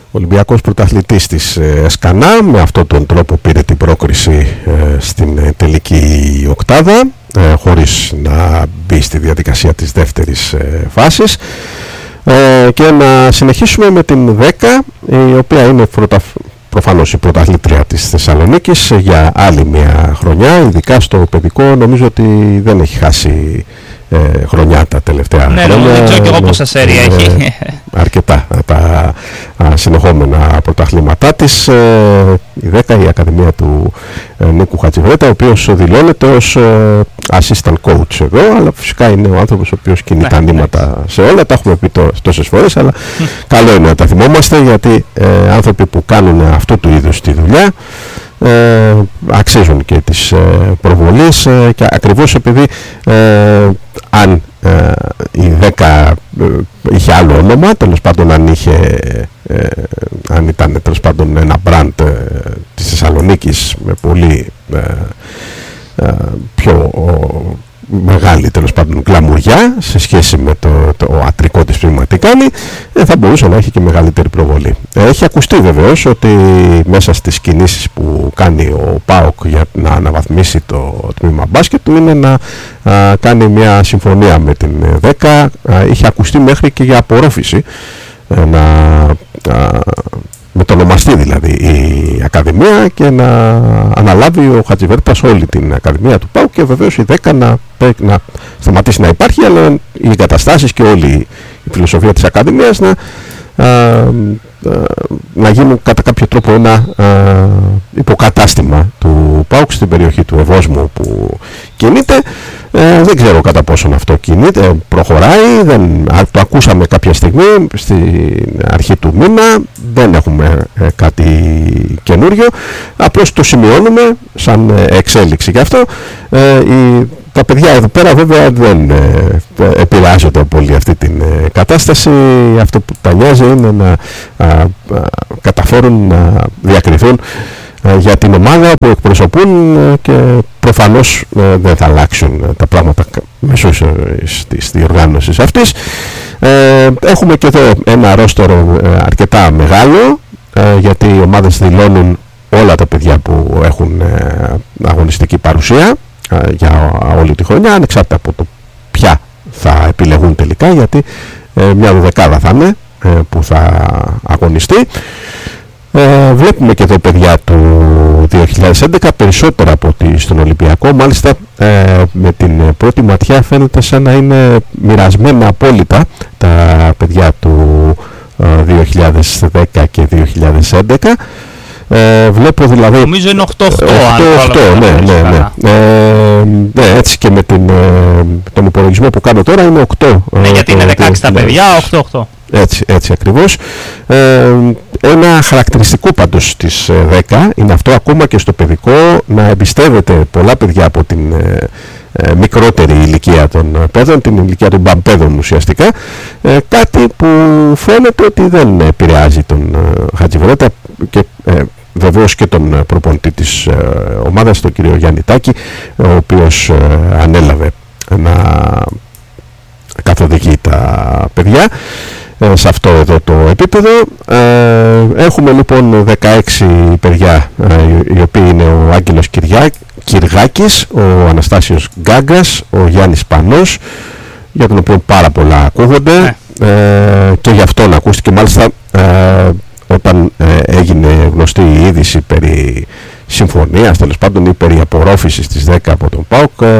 Ολυμπιακός πρωταθλητής της Σκανά, με αυτόν τον τρόπο πήρε την πρόκριση στην τελική οκτάδα, χωρίς να μπει στη διαδικασία της δεύτερης φάσης. Και να συνεχίσουμε με την 10, η οποία είναι προφανώς η πρωταθλήτρια της Θεσσαλονίκης για άλλη μια χρονιά, ειδικά στο παιδικό. Νομίζω ότι δεν έχει χάσει χρονιά τα τελευταία χρόνια. Ναι, δεν ξέρω και εγώ πόσα σέρια έχει. Αρκετά τα συνεχόμενα πρωταθλήματά της. Η 10, η Ακαδημία του Νίκου Χατζιβρέτα, ο οποίος δηλώνεται ως assistant coach εδώ, αλλά φυσικά είναι ο άνθρωπος ο οποίος κινεί τα νήματα σε όλα. Τα έχουμε πει τόσες φορές, αλλά καλό είναι να τα θυμόμαστε, γιατί άνθρωποι που κάνουν αυτού του είδους τη δουλειά αξίζουν και τις προβολής, και ακριβώς επειδή αν η 10 είχε άλλο όνομα, τέλος πάντων αν ήταν τέλος πάντων ένα brand της Θεσσαλονίκης με πολύ πιο μεγάλη τέλος πάντων γκλαμουριά σε σχέση με το ατρικό της πνεύμα τι κάνει, θα μπορούσε να έχει και μεγαλύτερη προβολή. Έχει ακουστεί βεβαίως ότι μέσα στις κινήσεις που κάνει ο ΠΑΟΚ για να αναβαθμίσει το τμήμα μπάσκετ του είναι να κάνει μια συμφωνία με την 10. Είχε ακουστεί μέχρι και για απορρόφηση, με το ονομαστή δηλαδή η Ακαδημία, και να αναλάβει ο Χατζιβέρτας όλη την Ακαδημία του ΠΑΟΚ, και βεβαίως η 10 να σταματήσει να υπάρχει, αλλά οι εγκαταστάσεις και όλη η φιλοσοφία της Ακαδημίας να γίνουν κατά κάποιο τρόπο ένα υποκατάστημα του ΠΑΟΚ στην περιοχή του Ευόσμου που κινείται. Δεν ξέρω κατά πόσον αυτό κινείται, προχωράει, το ακούσαμε κάποια στιγμή στην αρχή του μήνα, δεν έχουμε κάτι καινούριο, απλώς το σημειώνουμε σαν εξέλιξη. Γι' αυτό τα παιδιά εδώ πέρα βέβαια δεν επηρεάζονται πολύ αυτή την κατάσταση. Αυτό που τα νοιάζει είναι να καταφέρουν να διακριθούν για την ομάδα που εκπροσωπούν, και προφανώς δεν θα αλλάξουν τα πράγματα μέσω της διοργάνωσης αυτής. Έχουμε και εδώ ένα ρόστορο αρκετά μεγάλο, γιατί οι ομάδες δηλώνουν όλα τα παιδιά που έχουν αγωνιστική παρουσία για όλη τη χρονιά, ανεξάρτητα από το ποια θα επιλεγούν τελικά, γιατί μια δεκάδα θα είναι που θα αγωνιστεί. Βλέπουμε και εδώ παιδιά του 2011 περισσότερα από ότι στον Ολυμπιακό. Μάλιστα με την πρώτη ματιά φαίνεται σαν να είναι μοιρασμένα απόλυτα τα παιδιά του 2010 και 2011. Βλέπω δηλαδή... Νομίζω είναι 8-8. Ναι, έτσι και με τον υπολογισμό που κάνω τώρα είναι 8. Ναι, γιατί είναι 16 τα παιδιά, 8-8. Έτσι ακριβώς. Ένα χαρακτηριστικό πάντως της 10 είναι αυτό, ακόμα και στο παιδικό, να εμπιστεύεται πολλά παιδιά από την μικρότερη ηλικία των παιδών, την ηλικία των μπαμπέδων ουσιαστικά, κάτι που φαίνεται ότι δεν επηρεάζει τον Χατζιβρέτα και βεβαίως και τον προπονητή της ομάδας, τον κύριο Γιάννη Τάκη, ο οποίος ανέλαβε να καθοδηγεί τα παιδιά σε αυτό εδώ το επίπεδο. Έχουμε λοιπόν 16 παιδιά, οι οποίοι είναι ο Άγγελος Κυργάκης, ο Αναστάσιος Γκάγκας, ο Γιάννης Πανός, για τον οποίο πάρα πολλά ακούγονται, και γι' αυτόν ακούστηκε μάλιστα όταν έγινε γνωστή η είδηση περί συμφωνίας, τέλος πάντων, ή περί απορρόφησης της 10 από τον ΠΑΟΚ.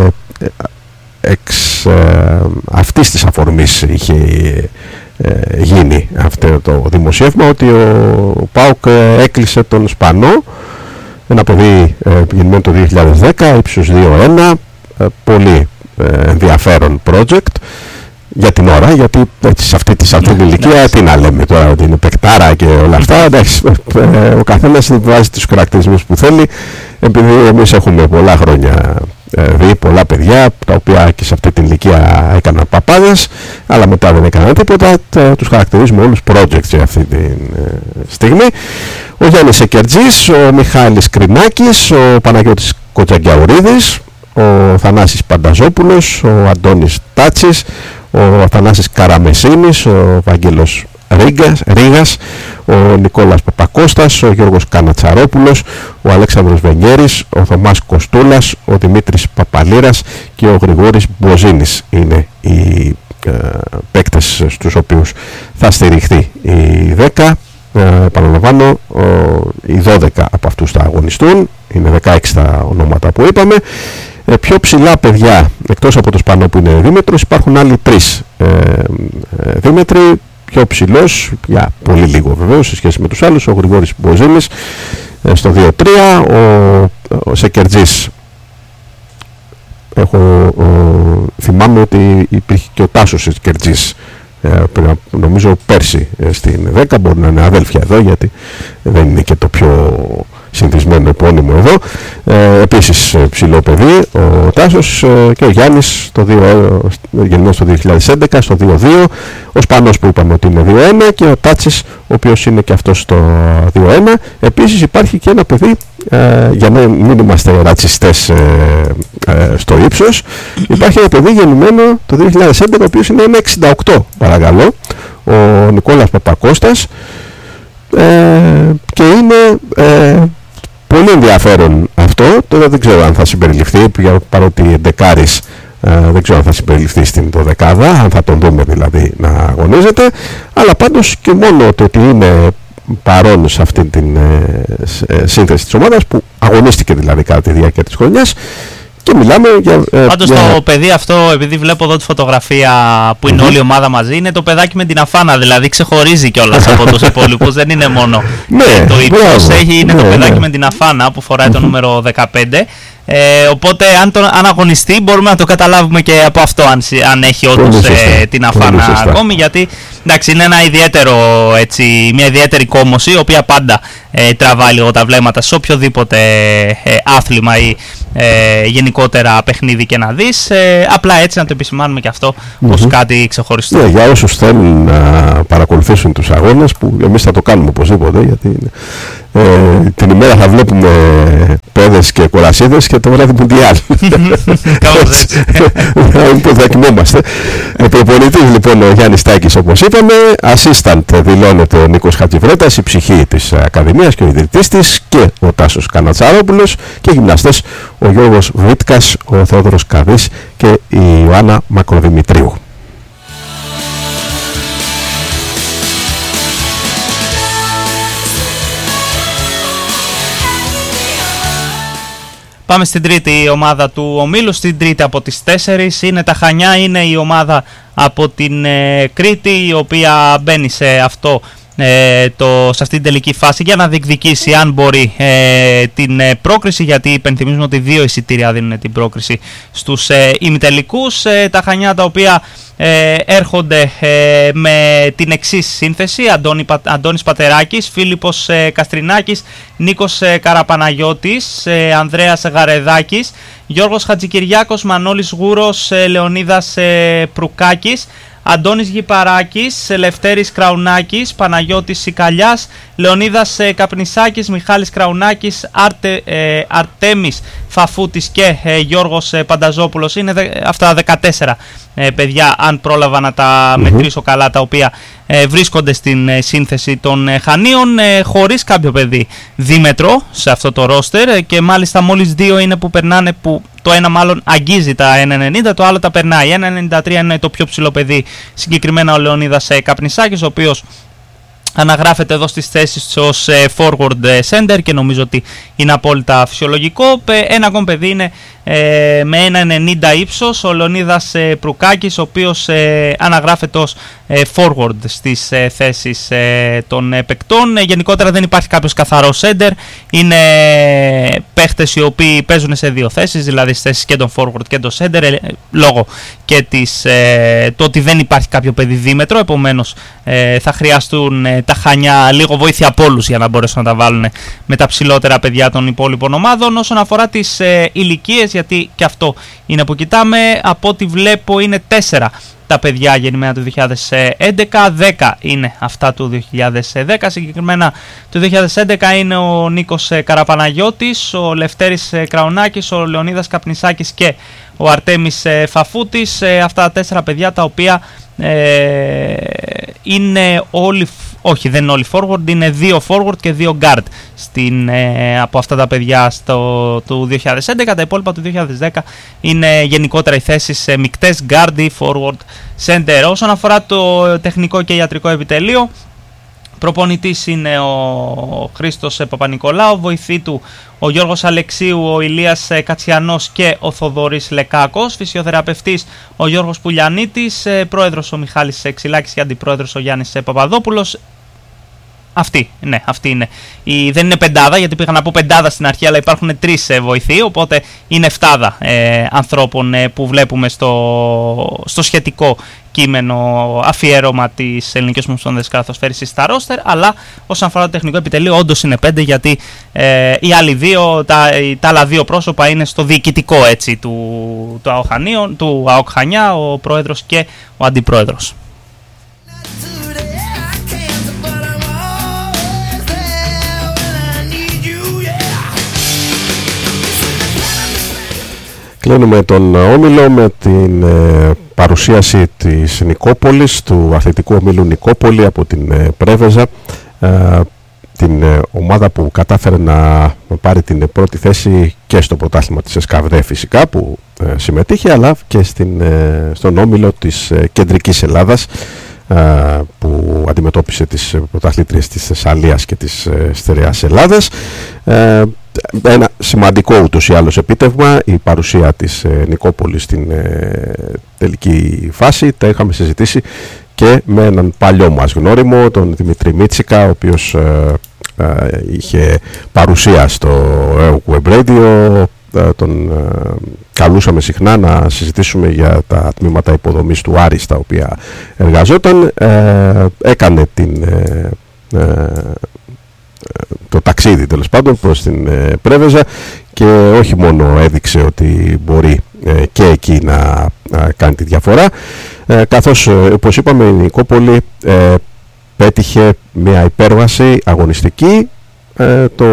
Αυτής της αφορμής είχε γίνει αυτό το δημοσίευμα, ότι ο ΠΑΟΚ έκλεισε τον Σπανό, ένα παιδί γεννημένο το 2010, ύψος 2-1, πολύ ενδιαφέρον project για την ώρα, γιατί έτσι, σε αυτή την ηλικία τι να λέμε τώρα, ότι είναι παικτάρα και όλα αυτά. Εντάξει, ο καθένας βάζει τους χαρακτηρισμούς που θέλει, επειδή εμείς έχουμε πολλά χρόνια δει πολλά παιδιά τα οποία και σε αυτή την ηλικία έκαναν παπάδες, αλλά μετά δεν έκαναν τίποτα. Τους χαρακτηρίζουμε όλους projects για αυτή τη στιγμή. Ο Γιάννης Εκερτζής, ο Μιχάλης Κρινάκης, ο Παναγιώτης Κοτζαγκιαουρίδης, ο Θανάσης Πανταζόπουλος, ο Αντώνης Τάτσης, ο Θανάσης Καραμεσίνης, ο Βαγγέλος Ρήγας, ο Νικόλας Παπακώστας, ο Γιώργος Κανατσαρόπουλος, ο Αλέξανδρος Βενιέρης, ο Θωμάς Κοστούλας, ο Δημήτρης Παπαλήρας και ο Γρηγόρης Μποζίνης είναι οι παίκτες στους οποίους θα στηριχθεί η 10. Επαναλαμβάνω, οι 12 από αυτούς θα αγωνιστούν, είναι 16 τα ονόματα που είπαμε. Πιο ψηλά παιδιά, εκτός από το Σπανό που είναι δίμετρος, υπάρχουν άλλοι 3 δίμετροι. Πιο ψηλός, για πολύ λίγο βεβαίως σε σχέση με τους άλλους, ο Γρηγόρης Μποζίνης στο 2-3, ο Σεκερτζής. Θυμάμαι ότι υπήρχε και ο Τάσος Σεκερτζής, νομίζω πέρσι στην 10, μπορεί να είναι αδέλφια εδώ γιατί δεν είναι και το πιο συνηθισμένο επώνυμο εδώ. Επίσης ψηλό παιδί ο Τάσος, και ο Γιάννης γεννημένος το 2011 στο 2-2, ο Σπανός που είπαμε ότι είναι 2-1 και ο Τάτσης ο οποίος είναι και αυτός στο 2-1. Επίσης υπάρχει και ένα παιδί, για να μην είμαστε ρατσιστές στο ύψος, υπάρχει ένα παιδί γεννημένο το 2011 ο οποίος είναι 1,68 παρακαλώ, ο Νικόλας Παπακώστας, και είναι πολύ ενδιαφέρον αυτό. Τώρα δεν ξέρω αν θα συμπεριληφθεί, παρότι εντεκάρης δεν ξέρω αν θα συμπεριληφθεί στην 12, αν θα τον δούμε δηλαδή να αγωνίζεται, αλλά πάντως και μόνο το ότι είναι παρόν σε αυτή την σύνθεση της ομάδας που αγωνίστηκε δηλαδή κατά τη διάρκεια της χρονιάς. Και μιλάμε για. Πάντως το παιδί αυτό, επειδή βλέπω εδώ τη φωτογραφία που είναι όλη η ομάδα μαζί, είναι το παιδάκι με την αφάνα, δηλαδή ξεχωρίζει κιόλας από τους υπόλοιπους. Δεν είναι μόνο το ύψος, είναι το παιδάκι με την αφάνα που φοράει το νούμερο 15. Οπότε αν αγωνιστεί μπορούμε να το καταλάβουμε και από αυτό, αν έχει όντως την αφάνα ακόμη, γιατί εντάξει, είναι μια ιδιαίτερη κόμμωση η οποία πάντα τραβάει λίγο τα βλέμματα σε οποιοδήποτε άθλημα ή γενικότερα παιχνίδι και να δεις, απλά έτσι να το επισημάνουμε και αυτό ως κάτι ξεχωριστό. Για όσους θέλουν να παρακολουθήσουν τους αγώνες, που εμείς θα το κάνουμε οπωσδήποτε, γιατί την ημέρα θα βλέπουμε παιδες και κορασίδες και το βράδυ Μουντιάλ. Κάπως έτσι. Θα κοιμόμαστε. Ο προπονητής λοιπόν ο Γιάννης Τάκης, όπως είπαμε, assistant δηλώνεται ο Νίκος Χατζηβρέτας, η ψυχή της Ακαδημίας και ο ιδρυτής της, και ο Τάσος Κανατσαρόπουλος, και γυμναστές ο Γιώργος Βίτκας, ο Θεόδωρος Καβής και η Ιωάννα Μακροδημητρίου. Πάμε στην τρίτη ομάδα του ομίλου, στην τρίτη από τις 4 είναι τα Χανιά, είναι η ομάδα από την Κρήτη, η οποία μπαίνει σε σε αυτή την τελική φάση για να διεκδικήσει αν μπορεί την πρόκριση, γιατί υπενθυμίζουμε ότι 2 εισιτήρια δίνουν την πρόκριση στους ημιτελικούς. Τα Χανιά τα οποία έρχονται με την εξής σύνθεση: Αντώνης Πατεράκης, Φίλιππος Καστρινάκης, Νίκος Καραπαναγιώτης, Ανδρέας Γαρεδάκης, Γιώργος Χατζικυριάκος, Μανώλης Γούρος, Λεωνίδας Προυκάκης, Αντώνης Γηπαράκης, Λευτέρης Κραουνάκης, Παναγιώτης Σικαλιάς, Λεωνίδας Καπνισάκης, Μιχάλης Κραουνάκης, Αρτέμις Φαφούτης και Γιώργος Πανταζόπουλος. Είναι αυτά 14 παιδιά, αν πρόλαβα να τα μετρήσω καλά, τα οποία βρίσκονται στην σύνθεση των Χανίων, χωρίς κάποιο παιδί δίμετρο σε αυτό το ρόστερ, και μάλιστα μόλις 2 είναι που περνάνε, που το ένα μάλλον αγγίζει τα 1,90, το άλλο τα περνάει. 1,93 είναι το πιο ψηλό παιδί, συγκεκριμένα ο Λεωνίδας Καπνισάκης, ο οποίος αναγράφεται εδώ στις θέσεις ως forward center και νομίζω ότι είναι απόλυτα φυσιολογικό. Ένα ακόμη παιδί είναι με 1,90 ύψος, ο Λεωνίδας Προυκάκης, ο οποίος αναγράφεται ως forward στις θέσεις των παικτών. Γενικότερα δεν υπάρχει κάποιος καθαρός center, είναι παίχτες οι οποίοι παίζουν σε 2 θέσεις, δηλαδή στις θέσεις και των forward και των center, λόγω και το ότι δεν υπάρχει κάποιο παιδί δίμετρο, επομένως θα χρειαστούν τα Χανιά λίγο βοήθεια από όλους για να μπορέσουν να τα βάλουν με τα ψηλότερα παιδιά των υπόλοιπων ομάδων. Όσον αφορά τις ηλικίες, γιατί και αυτό είναι που κοιτάμε, από ό,τι βλέπω είναι 4 τα παιδιά γεννημένα του 2011, 10 είναι αυτά του 2010, συγκεκριμένα του 2011 είναι ο Νίκος Καραπαναγιώτης, ο Λευτέρης Κραουνάκης, ο Λεωνίδας Καπνισάκης και ο Αρτέμις Φαφούτης. Αυτά τα 4 παιδιά τα οποία είναι όλοι όχι, δεν είναι όλοι forward, είναι 2 forward και 2 guard από αυτά τα παιδιά του 2011. Τα υπόλοιπα του 2010 είναι γενικότερα οι θέσεις σε μικτές guard ή forward center. Όσον αφορά το τεχνικό και ιατρικό επιτελείο, προπονητής είναι ο Χρήστος Παπα-Νικολάου, βοηθοί του ο Γιώργος Αλεξίου, ο Ηλίας Κατσιανός και ο Θοδωρής Λεκάκος, φυσιοθεραπευτής ο Γιώργος Πουλιανίτης, πρόεδρος ο Μιχάλης Ξυλάκης και αντιπρόεδρος ο Γιάννης Παπαδόπουλος. Αυτή είναι. Δεν είναι πεντάδα, γιατί πήγα να πω πεντάδα στην αρχή, αλλά υπάρχουν 3 βοηθοί, οπότε είναι 7 ανθρώπων που βλέπουμε στο σχετικό κείμενο αφιέρωμα της Ελληνικής Ομοσπονδίας Καλαθοσφαίρισης στα ρόστερ, αλλά όσον αφορά το τεχνικό επιτελείο όντως είναι 5, γιατί οι άλλοι 2, τα άλλα 2 πρόσωπα είναι στο διοικητικό του ΑΟΚ Χανιά, ο πρόεδρος και ο αντιπρόεδρος. Κλείνουμε τον όμιλο με την παρουσίαση της Νικόπολης, του αθλητικού ομίλου Νικόπολη από την Πρέβεζα, την ομάδα που κατάφερε να πάρει την πρώτη θέση και στο πρωτάθλημα της ΕΣΚΑΒΔΕ φυσικά που συμμετείχε, αλλά και στον όμιλο της Κεντρικής Ελλάδας που αντιμετώπισε τις πρωταθλήτριες της Θεσσαλίας και της Στερεάς Ελλάδας. Ένα σημαντικό ούτως ή άλλως επίτευγμα η παρουσία της Νικόπολης στην τελική φάση. Τα είχαμε συζητήσει και με έναν παλιό μας γνώριμο, τον Δημήτρη Μίτσικα, ο οποίος είχε παρουσία στο Web Radio. Τον καλούσαμε συχνά να συζητήσουμε για τα τμήματα υποδομής του Άρη στα οποία εργαζόταν. Έκανε το ταξίδι τέλος πάντων προς την Πρέβεζα και όχι μόνο έδειξε ότι μπορεί και εκεί να κάνει τη διαφορά, καθώς όπως είπαμε η Νικόπολη πέτυχε μια υπέρβαση αγωνιστική. Το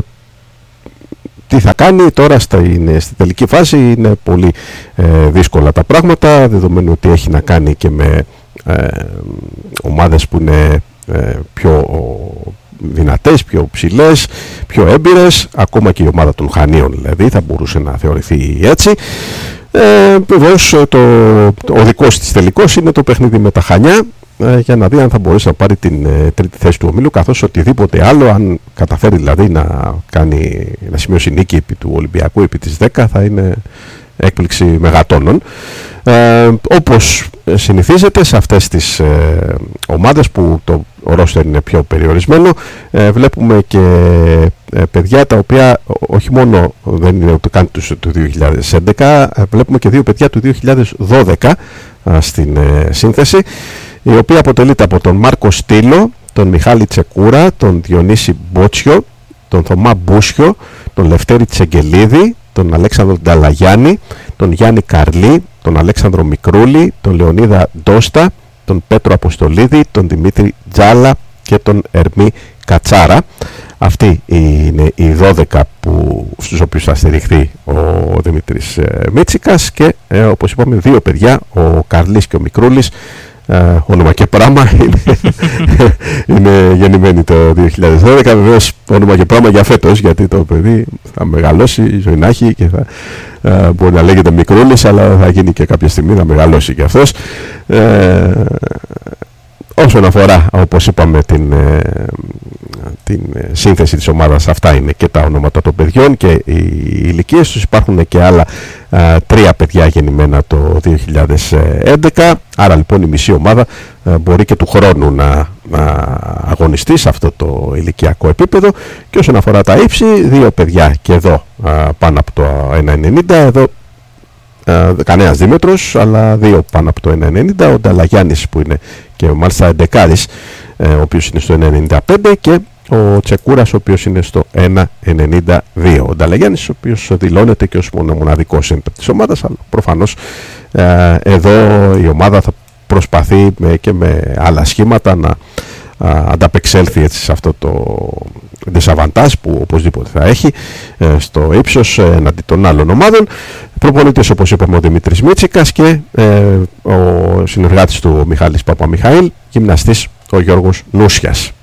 τι θα κάνει τώρα στη τελική φάση είναι πολύ δύσκολα τα πράγματα, δεδομένου ότι έχει να κάνει και με ομάδες που είναι πιο δυνατές, πιο ψηλές, πιο έμπειρες, ακόμα και η ομάδα των Χανίων δηλαδή θα μπορούσε να θεωρηθεί έτσι. Βεβαίως ο δικός της τελικός είναι το παιχνίδι με τα Χανιά, για να δει αν θα μπορέσει να πάρει την τρίτη θέση του ομίλου, καθώς οτιδήποτε άλλο, αν καταφέρει δηλαδή να σημειώσει νίκη επί του Ολυμπιακού επί της 10, θα είναι έκπληξη μεγατόνων. Όπως συνηθίζεται σε αυτές τις ομάδες που το ρόστερ είναι πιο περιορισμένο, βλέπουμε και παιδιά τα οποία όχι μόνο δεν είναι ούτε καν του 2011, βλέπουμε και 2 παιδιά του 2012 στην σύνθεση, η οποία αποτελείται από τον Μάρκο Στήλο, τον Μιχάλη Τσεκούρα, τον Διονύση Μπότσιο, τον Θωμά Μπούσιο, τον Λευτέρη Τσεγγελίδη, τον Αλέξανδρο Νταλαγιάννη, τον Γιάννη Καρλή, τον Αλέξανδρο Μικρούλη, τον Λεωνίδα Ντόστα, τον Πέτρο Αποστολίδη, τον Δημήτρη Τζάλα και τον Ερμή Κατσάρα. Αυτοί είναι οι 12 στους οποίους θα στηριχθεί ο Δημήτρης Μίτσικας και όπως είπαμε 2 παιδιά, ο Καρλής και ο Μικρούλης, όνομα και πράγμα, είναι γεννημένοι το 2012, βεβαίως όνομα και πράγμα για φέτος, γιατί το παιδί θα μεγαλώσει, ζωή να έχει και θα μπορεί να λέγεται Μικρούλης, αλλά θα γίνει και κάποια στιγμή να μεγαλώσει και αυτός. Όσον αφορά, όπως είπαμε, την σύνθεση της ομάδας, αυτά είναι και τα ονόματα των παιδιών και οι ηλικίες τους. Υπάρχουν και άλλα 3 παιδιά γεννημένα το 2011, άρα λοιπόν η μισή ομάδα μπορεί και του χρόνου να αγωνιστεί σε αυτό το ηλικιακό επίπεδο. Και όσον αφορά τα ύψη, 2 παιδιά και εδώ πάνω από το 1,90, εδώ κανένας δίμετρος, αλλά 2 πάνω από το 1,90, ο Νταλαγιάννης που είναι και μάλιστα εντεκάρης, ο οποίος είναι στο 1,95, και ο Τσεκούρας ο οποίος είναι στο 1,92. Ο Νταλαγιάννης ο οποίος δηλώνεται και ως μοναδικός center της ομάδας, αλλά προφανώς εδώ η ομάδα θα προσπαθεί και με άλλα σχήματα να ανταπεξέλθει έτσι σε αυτό το δεσαβαντάζ που οπωσδήποτε θα έχει στο ύψος εναντί των άλλων ομάδων. Προπονητής, όπως είπαμε, ο Δημήτρης Μίτσικας και ο συνεργάτης του Μιχάλης Παπαμιχαήλ, γυμναστής ο Γιώργος Νούσιας.